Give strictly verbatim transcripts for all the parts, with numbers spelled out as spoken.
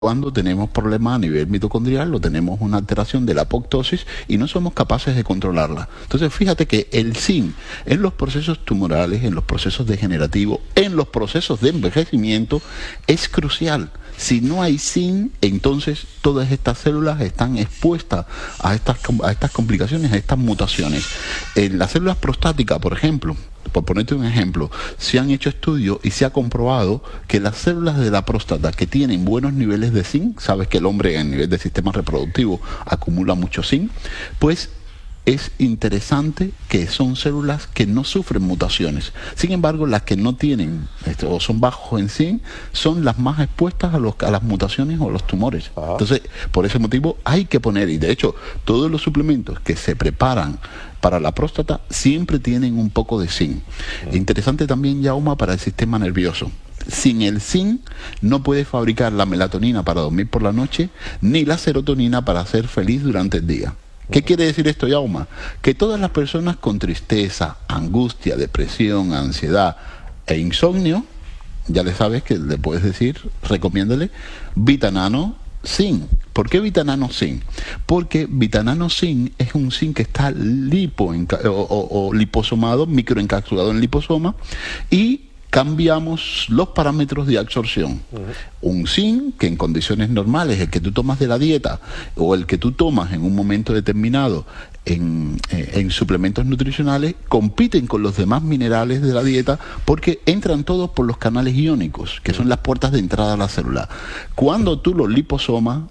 Cuando tenemos problemas a nivel mitocondrial o tenemos una alteración de la apoptosis y no somos capaces de controlarla. Entonces fíjate que el zinc en los procesos tumorales, en los procesos degenerativos, en los procesos de envejecimiento es crucial. Si no hay zinc, entonces todas estas células están expuestas a estas, a estas complicaciones, a estas mutaciones. En las células prostáticas, por ejemplo, por ponerte un ejemplo, se han hecho estudios y se ha comprobado que las células de la próstata que tienen buenos niveles de zinc, sabes que el hombre a nivel del sistema reproductivo acumula mucho zinc, pues es interesante que son células que no sufren mutaciones. Sin embargo, las que no tienen o son bajos en zinc son las más expuestas a, los, a las mutaciones o a los tumores. Ah. Entonces, por ese motivo hay que poner, y de hecho, todos los suplementos que se preparan para la próstata siempre tienen un poco de zinc. Mm. Interesante también, Yauma, para el sistema nervioso. Sin el zinc no puedes fabricar la melatonina para dormir por la noche, ni la serotonina para ser feliz durante el día. ¿Qué quiere decir esto, Yauma? Que todas las personas con tristeza, angustia, depresión, ansiedad e insomnio, ya le sabes que le puedes decir, recomiéndale Vitanano Zinc. ¿Por qué Vitanano Zinc? Porque Vitanano Zinc es un zinc que está lipo o, o, o liposomado, microencapsulado en liposoma, y cambiamos los parámetros de absorción. Uh-huh. Un zinc que en condiciones normales, el que tú tomas de la dieta o el que tú tomas en un momento determinado en, eh, en suplementos nutricionales, compiten con los demás minerales de la dieta porque entran todos por los canales iónicos, que son las puertas de entrada a la célula. Cuando tú los liposomas,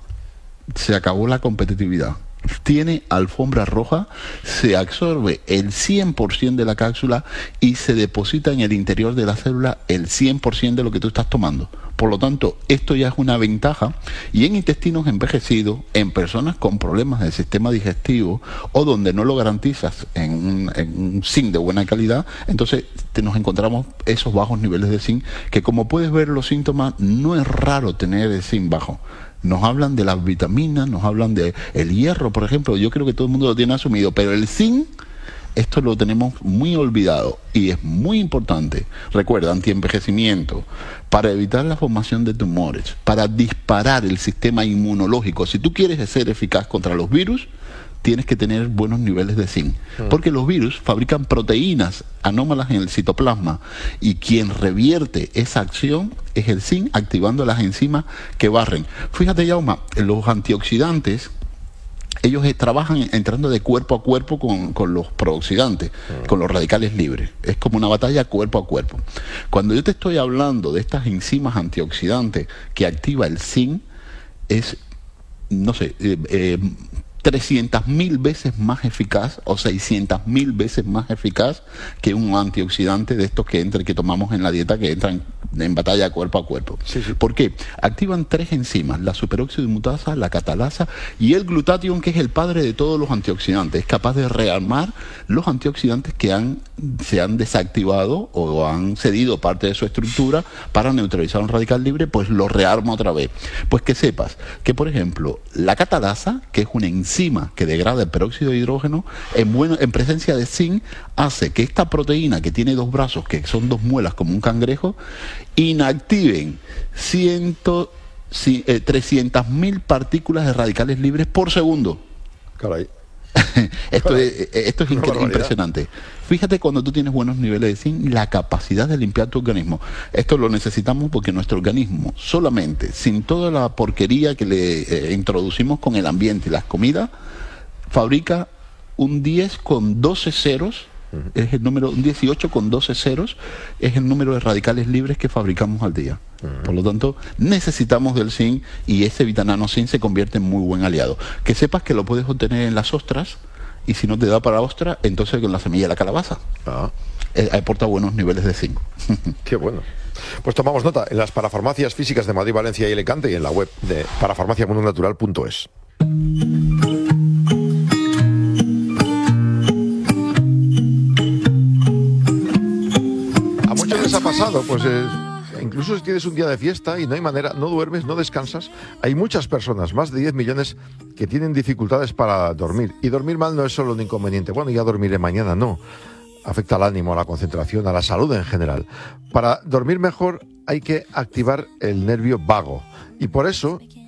se acabó la competitividad. Tiene alfombra roja, se absorbe el cien por ciento de la cápsula y se deposita en el interior de la célula el cien por ciento de lo que tú estás tomando. Por lo tanto, esto ya es una ventaja, y en intestinos envejecidos, en personas con problemas del sistema digestivo o donde no lo garantizas en un, en un zinc de buena calidad, entonces te nos encontramos esos bajos niveles de zinc, que como puedes ver los síntomas, no es raro tener el zinc bajo. Nos hablan de las vitaminas, nos hablan de el hierro, por ejemplo. Yo creo que todo el mundo lo tiene asumido, pero el zinc, esto lo tenemos muy olvidado y es muy importante. Recuerda, antienvejecimiento, para evitar la formación de tumores, para disparar el sistema inmunológico. Si tú quieres ser eficaz contra los virus, tienes que tener buenos niveles de zinc, porque los virus fabrican proteínas anómalas en el citoplasma, y quien revierte esa acción es el zinc, activando las enzimas que barren. Fíjate, Yauma, los antioxidantes, ellos eh, trabajan entrando de cuerpo a cuerpo con, con los prooxidantes, uh-huh. con los radicales libres. Es como una batalla cuerpo a cuerpo. Cuando yo te estoy hablando de estas enzimas antioxidantes que activa el zinc, es, no sé, eh, eh, trescientas mil veces más eficaz o seiscientas mil veces más eficaz que un antioxidante de estos que entra, que tomamos en la dieta, que entran en batalla cuerpo a cuerpo. Sí, sí. ¿Por qué? Activan tres enzimas: la superóxido dismutasa, la catalasa y el glutatión, que es el padre de todos los antioxidantes. Es capaz de rearmar los antioxidantes que han, se han desactivado o han cedido parte de su estructura para neutralizar un radical libre, pues lo rearma otra vez. Pues que sepas que, por ejemplo, la catalasa, que es una enzima que degrada el peróxido de hidrógeno, en, bueno, en presencia de zinc, hace que esta proteína, que tiene dos brazos, que son dos muelas como un cangrejo, inactiven ciento, eh, trescientas mil partículas de radicales libres por segundo. Caray. esto, es, esto es incre- impresionante. Fíjate, cuando tú tienes buenos niveles de zinc, la capacidad de limpiar tu organismo. Esto lo necesitamos porque nuestro organismo, solamente, sin toda la porquería que le eh, introducimos con el ambiente y las comidas, fabrica un diez con doce ceros. Uh-huh. Es el número, un dieciocho con doce ceros es el número de radicales libres que fabricamos al día. Uh-huh. Por lo tanto, necesitamos del zinc, y ese Vitanano Zinc se convierte en muy buen aliado. Que sepas que lo puedes obtener en las ostras, y si no te da para ostra, entonces con la semilla de la calabaza. Ah. Eh, aporta buenos niveles de zinc. Qué bueno. Pues tomamos nota en las parafarmacias físicas de Madrid, Valencia y Alicante, y en la web de parafarmacia mundo natural punto es. A muchos les ha pasado, pues eh, incluso si tienes un día de fiesta y no hay manera, no duermes, no descansas, hay muchas personas, más de diez millones, que tienen dificultades para dormir. Y dormir mal no es solo un inconveniente. Bueno, ya dormiré mañana, no. Afecta al ánimo, a la concentración, a la salud en general. Para dormir mejor hay que activar el nervio vago. Y por eso